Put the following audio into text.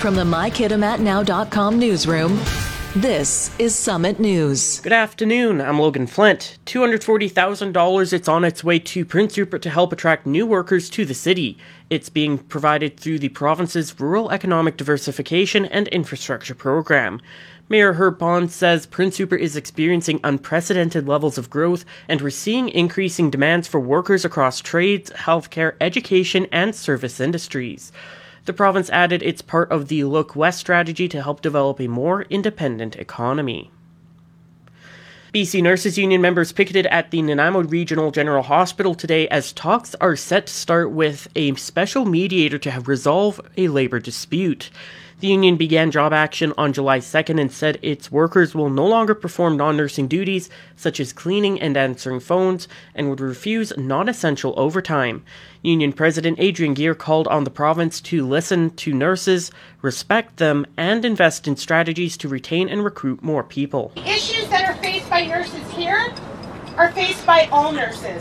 From the MyKitimatNow.com newsroom, this is Summit News. Good afternoon, I'm Logan Flint. $240,000, it's on its way to Prince Rupert to help attract new workers to the city. It's being provided through the province's Rural Economic Diversification and Infrastructure Program. Mayor Herb Bond says Prince Rupert is experiencing unprecedented levels of growth, and we're seeing increasing demands for workers across trades, healthcare, education, and service industries. The province added it's part of the Look West strategy to help develop a more independent economy. BC Nurses Union members picketed at the Nanaimo Regional General Hospital today as talks are set to start with a special mediator to resolve a labor dispute. The union began job action on July 2nd and said its workers will no longer perform non-nursing duties such as cleaning and answering phones and would refuse non-essential overtime. Union President Adrian Gear called on the province to listen to nurses, respect them, and invest in strategies to retain and recruit more people. The issues that are faced by nurses here are faced by all nurses.